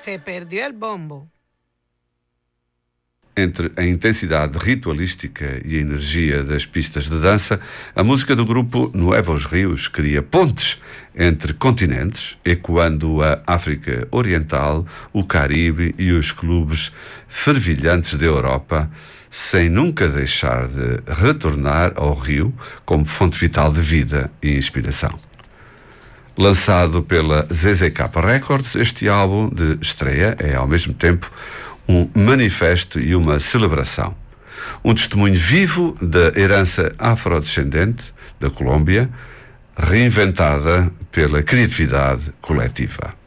Se perdió el bombo. Entre a intensidade ritualística e a energia das pistas de dança, a música do grupo Nuevos Rios cria pontes entre continentes, ecoando a África Oriental, o Caribe e os clubes fervilhantes da Europa, sem nunca deixar de retornar ao Rio como fonte vital de vida e inspiração. Lançado pela ZZK Records, este álbum de estreia é, ao mesmo tempo, um manifesto e uma celebração. Um testemunho vivo da herança afrodescendente da Colômbia, reinventada pela criatividade coletiva.